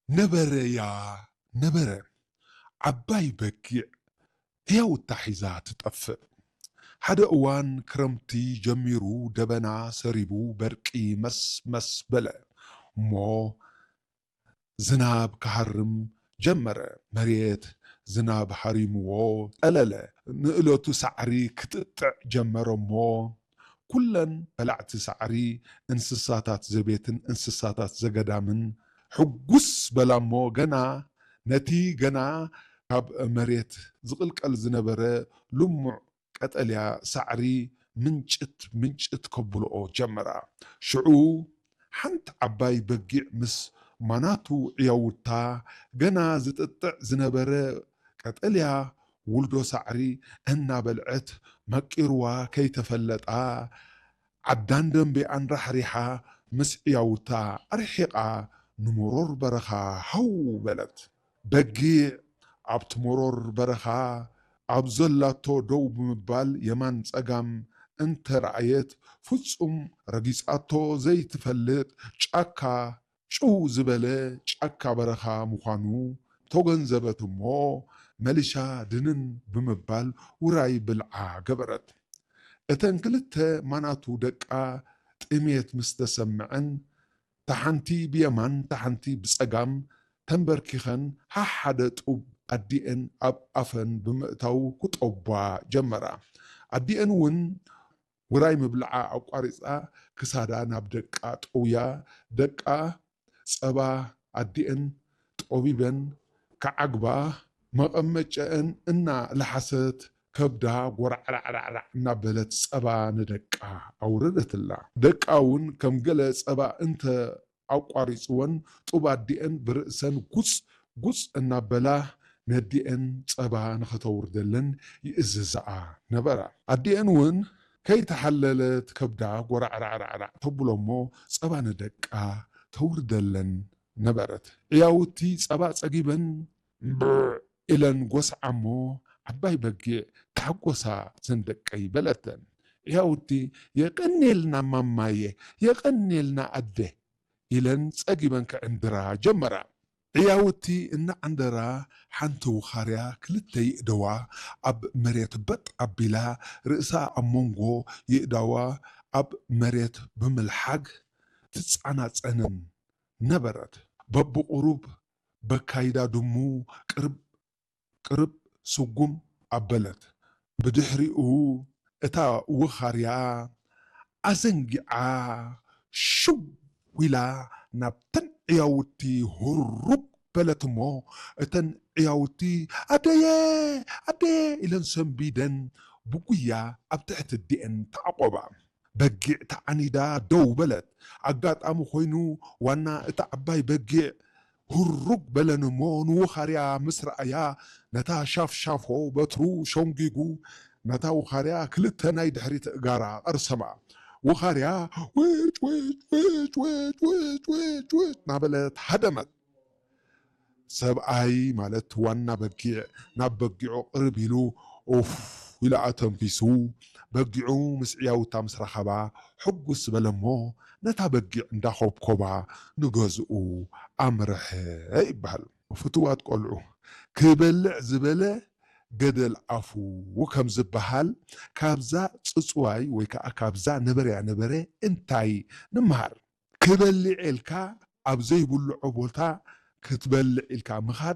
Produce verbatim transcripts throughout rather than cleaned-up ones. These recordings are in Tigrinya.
ነበረ ያ ነበረ ዓባይ በጊዕ ሕያው ታሒዛ ትጠፍእ ሓደ እዋን ክረምቲ ጀሚሩ ደበና ሰሪቡ በርቂ መስ መስ በለ እሞ ዝናብ ክሃርም ጀመረ መሬት ዝናብ ሃሪምዎ ጠለለ ንእለቱ ሳዕሪ ክትጥዕ ጀመረ እሞ ኩለን በላዕቲ ሳዕሪ እንስሳታት ዘቤትን እንስሳታት ዘገዳምን ሕጉስ በላ እሞ ገና ነቲ ገና ካብ መሬት ዝቕልቀል ዝነበረ ልሙዕ ቀጠልያ ሳዕሪ ምንጭት ምንጭት ከብልኦ ጀመራ ሽዑ ሓንቲ ዓባይ በጊዕ ምስ ማናቱ ዕያውታ ገና ዝጥጥዕ ዝነበረ ቀጠልያ ውልዶ ሳዕሪ እናበልዐት መቂርዋ ከይተፈለጣ ዓዳን ደንቢኣን ራሕሪሓ ምስ ዕያውታ ኣርሒቓ ንሞሮር በረኻ ሃው በለት በጊዕ ኣብቲ ሞሮር በረኻ ኣብ ዘላቶ ደው ብምባል የማን ፀጋም እንተረኣየት ፍጹም ረጊፃቶ ዘይትፈልጥ ጫካ ጭው ዝበለ ጫካ በረኻ ምዃኑ ተገንዘበት እሞ መሊሻ ድንን ብምባል ውራይ ብልዓ ገበረት እተን ክልተ ማናቱ ደቃ ጥሜት ምስ ተሰምዐን ተሓንቲ ብየማን ተሓንቲ ብፀጋም ተንበርኪኸን ሓሓደ ጡብ ኣዲአን ኣብ ኣፈን ብምእታው ክጠባ ጀመራ ኣዲአን እውን ውራይ ምብልዓ ኣቋሪፃ ክሳዳ ናብ ደቃ ጠውያ ደቃ ፀባ ኣዲአን ጠቢበን ከዓግባ መቐመጨአን እና ለሓሰት ከብዳ ጎራዕራዕራዕ እናበለት ፀባ ንደቃ ኣውረደትላ ደቃ እውን ከም ገለ ፀባ እንተ ኣቋሪፅወን ጡብ ኣዲአን ብርእሰን ጉፅ ጉፅ እናበላ ነዲአን ፀባ ንኽተውርደለን ይእዝዝኣ ነበራ ኣዲአን እውን ከይተሓለለት ከብዳ ጎራዕራዕራዕ ተብሎ እሞ ፀባ ንደቃ ተውርደለን ነበረት ዕያውቲ ፀባ ፀጊበን ብዕ ኢለን ጎስዓ እሞ ዓባይ በጊዕ ታጎሳ ዘንደቀይ በለተን ዕያውቲ የቀኔልና ማማየ የቀኔልና ኣደ ኢለን ፀጊበን ከዕንድራ ጀመራ ዕያውቲ እናዓንደራ ሓንቲ ውኻርያ ክልተ ይእደዋ ኣብ መሬት በጥ ኣቢላ ርእሳ ኣብ መንጎ ይእዳዋ ኣብ መሬት ብምልሓግ ትፃናፀንን ነበረት በብቁሩብ በካይዳ ድሙ ቅርብ ቅርብ ስጉም ኣበለት ብድሕሪኡ እታ ውኻርያ ኣዘንጊዓ ሽው ኢላ ናብተን ዕያውቲ ሁሩብ በለት እሞ እተን ዕያውቲ ኣደየ ኣደየ ኢለን ሰንቢደን ብጉያ ኣብ ትሕቲ ዲአን ተዓቆባ በጊዕ ተዓኒዳ ደው በለት ኣጋጣሚ ኮይኑ ዋና እታ ዓባይ በጊዕ ሁሩብ በለን እሞ ንውኻርያ ምስ ረኣያ ነታ ሻፍሻፎ በትሩ ሸንጊጉ ነታ ውኻርያ ክልተ ናይ ድሕሪት እጋራ ቀርሰማ ውኻርያ ውጭ ውጭ ውጭ ውጭ ውጭ ውጭ ውጭ ናበለት ሃደመት ሰብኣይ ማለት ዋና በጊዕ ናብ በጊዑ ቅርብ ኢሉ ኦፍ ኢሉ ኣተንፊሱ በጊዑ ምስ ዕያውታ ምስ ረኸባ ሕጉስ በለ እሞ ነታ በጊዕ እንዳኸብኮባ ንገዝኡ ኣምርሐ ይበሃል ፍትዋት ቆልዑ ክበልዕ ዝበለ ገደል ኣፉ ከም ዝበሃል ካብዛ ፅፅዋይ ወይ ከዓ ካብዛ ነበርያ ነበረ እንታይ ንምሃር ክበልዕ ኢልካ ኣብ ዘይብልዖ ቦታ ክትበልዕ ኢልካ ምኻድ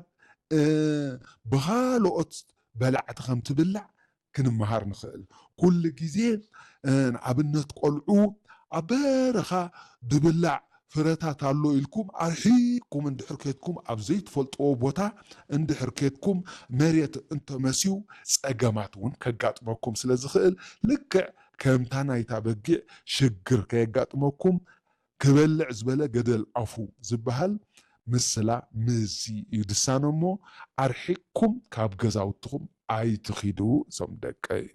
ብኻልኦት በላዕቲ ከም ትብላዕ ክንምሃር ንኽእል ኩሉ ግዜ ንኣብነት ቆልዑ ኣብ በረኻ ድብላዕ ፍረታት ኣሎ ኢልኩም ኣርሒኩም እንድሕር ከድኩም ኣብ ዘይትፈልጥዎ ቦታ እንድሕር ከድኩም መሬት እንተመሲዩ ፀገማት እውን ከጋጥመኩም ስለ ዝኽእል ልክዕ ከምታ ናይታ በጊዕ ሽግር ከየጋጥመኩም ክበልዕ ዝበለ ገደል ኣፉ ዝበሃል ምስላ ምዚ እዩ ድሳኖ እሞ ኣርሒኩም ካብ ገዛውትኩም ኣይትኺዱ እዞም ደቀይ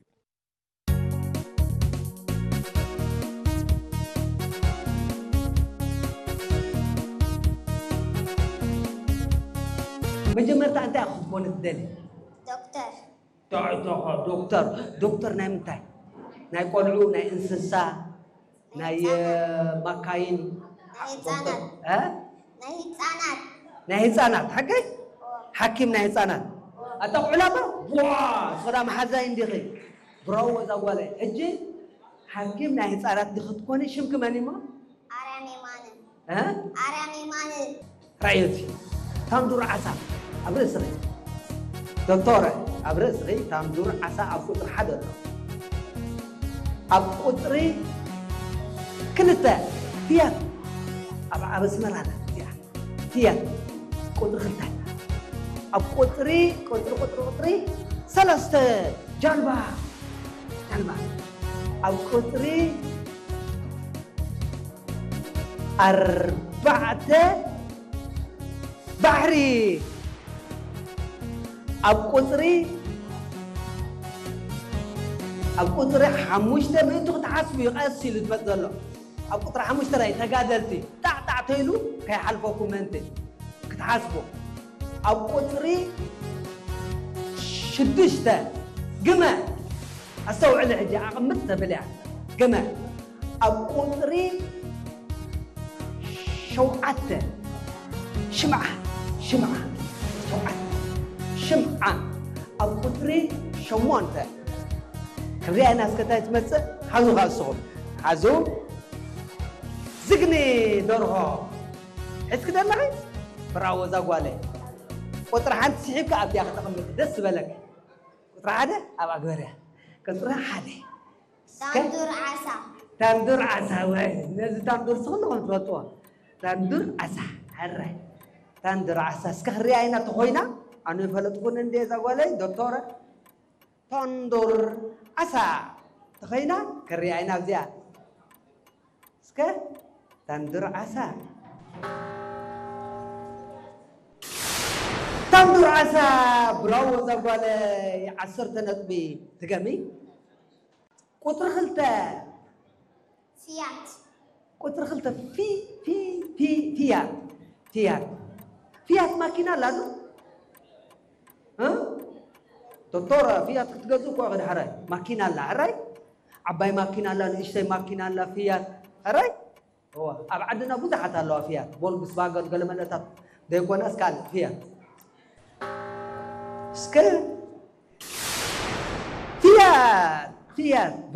مجمرت أنت أخذ بون الدل دكتور دكتور دكتور ناي منتاي ناي قلعو ناي انسسا ناي مكاين ناي هتسانات ها ناي هتسانات ناهي صانات حكي حكيم ناهي صانات أتقول لابا واه صدام حزين دقي براو زوالي أجي حكيم ناهي صانات دخت كوني شم كماني ما أرامي ماني ها أرامي ماني رأيتي تندور عسى أبرز رأي دكتورة أبرز رأي تندور عسى أفوت حدا أبقطري كلتا فيها أب أبس مرانا فيها فيها قطر خلتا أبقطري قطر قطر قطري سلسة جلبة جلبة أبقطري أربعة بحري أبقطري أبقطري حموشته من تقطع حسبي قاسي لتبدله أبقطري حموشته رأي تقادلتي تع تع تيلو كي حلفوكم أنت كتحاسبه أبقطري شدشته جمع أسوي على حجة أقمتها بلع جمع أبقطري شوعته شمعة شمعة شوعته شمعة أبقطري شوانته كبري أنا أسكتها تمسك حزو خالصهم حزو زقني دورها حس كده معي براو زقوالي قطر حد سحيبك أبدي أخذ تقمت دس بالك قطر حدا أبغى أقولها قطر حدا تندور عسى تندور عسى وين نزل تندور صغنن ولا توتوا تندور عسى هرّي تندور عسى سكهري أين تخوينا أنا فلتكون عندي زقوالي دكتورة تندور عسى تخينا كري أين أبزيا سكه تندور عسى تندور عسى براو زقوالي عصرت نطبي تقامي قطر خلته فيات قطر خلته في في في فيات فيات فيات ماكينة لازم ها دكتورة فيات كتجزوك واحد حراي ماكينة لا حراي عباي ماكينة لا نشتري ماكينة لا فيات حراي هو أبعدنا بزحت الله فيات بول بس باقر قال من أتاب ده يكون أسكال فيات سكال فيات فيات